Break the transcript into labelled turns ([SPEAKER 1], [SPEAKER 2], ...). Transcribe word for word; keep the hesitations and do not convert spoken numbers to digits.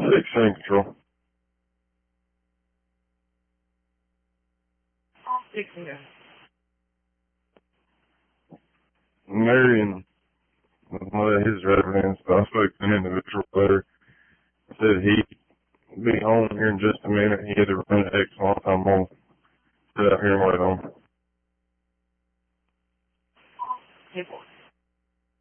[SPEAKER 1] sixteen control.
[SPEAKER 2] sixteen.
[SPEAKER 1] Marion was one of his residents, but I spoke to an individual later. Said he'd be home here in just a minute. He had to run an X long time on. Sit out here and wait on.
[SPEAKER 2] Hey, boy.